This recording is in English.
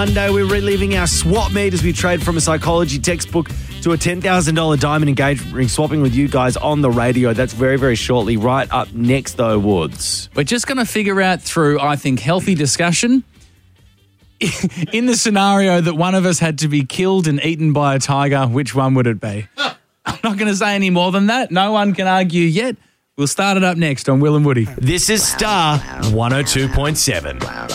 Monday, we're reliving our swap meet as we trade from a psychology textbook to a $10,000 diamond engagement ring, swapping with you guys on the radio. That's very, very shortly. Right up next, though, Woods. We're just going to figure out through, I think, healthy discussion, in the scenario that one of us had to be killed and eaten by a tiger, which one would it be? I'm not going to say any more than that. No one can argue yet. We'll start it up next on Will and Woody. This is Star 102.7.